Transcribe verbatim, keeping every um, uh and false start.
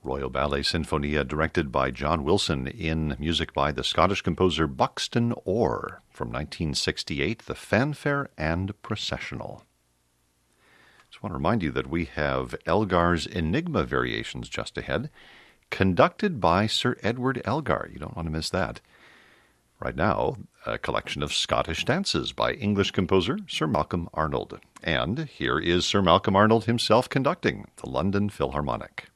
Royal Ballet Sinfonia, directed by John Wilson, in music by the Scottish composer Buxton Orr, from nineteen sixty-eight, the Fanfare and Processional. Just want to remind you that we have Elgar's Enigma variations just ahead, conducted by Sir Edward Elgar. You don't want to miss that. Right now, a collection of Scottish dances by English composer Sir Malcolm Arnold. And here is Sir Malcolm Arnold himself conducting the London Philharmonic.